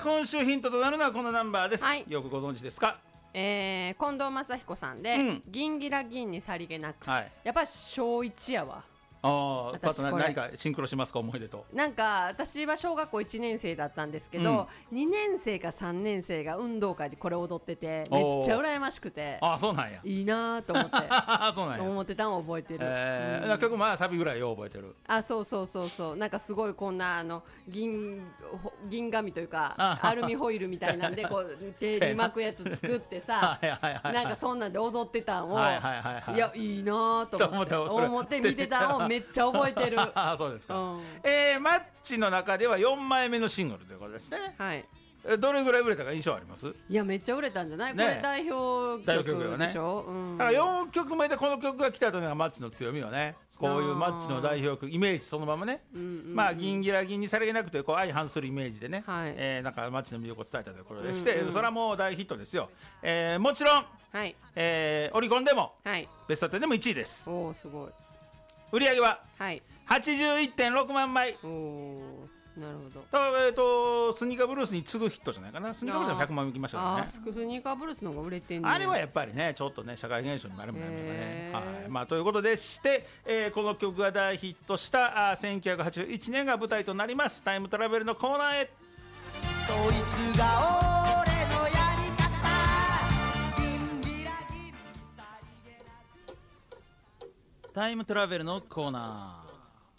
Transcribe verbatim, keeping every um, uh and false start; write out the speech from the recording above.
今週ヒントとなるのはこのナンバーです、 はい、 よくご存知ですか？ えー、近藤正彦さんで、うん、銀ギラ銀にさりげなく、はい、やっぱり小一やわ。 ああ、パッと何かシンクロしますか、思い出と。 なんか私は小学校いちねん生だったんですけど、うん、にねん生かさんねん生が運動会でこれ踊っててめっちゃ羨ましくて、 ああそうなんや、 いいなと思ってそうなんや思ってたのを覚えてる、 えーうん、曲まあサビぐらいよう覚えてる。 あ、そうそうそうそう、なんかすごいこんなあの 銀, 銀紙というかアルミホイルみたいなんでこう手に巻くやつ作ってさなんかそんなんで踊ってたんを、はいはいはいはい、いやいいなと思って思って見てたのをめっちゃ覚えてるあそうですか、うん、えー、マッチの中ではよんまいめのシングルということですね。 はい。 どれぐらい売れたか印象あります？ いやめっちゃ売れたんじゃない、ね、これ代表曲でしょ、ね、うん、 だからよんきょくめでこの曲が来たというのがマッチの強みよね。こういうマッチの代表曲イメージそのままね、うんうんうん、まあ銀ギラ銀にさりげなくてこう相反するイメージでね、はい、えー、なんかマッチの魅力を伝えたということでして、うんうん、それはもう大ヒットですよ、えー、もちろん、はい、えー、オリコンでも、はい、ベストテンでもいちいです。 おーすごい。 売り上げは、 はい、 はちじゅういってんろくまんまい。 おー、なるほど。 ただ、えーと、スニーカーブルースに次ぐヒットじゃないかな。スニーカーブルースはひゃくまんいきましたからね。 あスニーカーブルースの方が売れてんね。 あれはやっぱりねちょっとね社会現象になるみたいなね、はい、まあ、ということでして、えー、この曲が大ヒットしたあせんきゅうひゃくはちじゅういちねんが舞台となりますタイムトラベルのコーナーへ。こいつが俺のやり方、銀ギラギンさりげなくタイムトラベルのコーナー。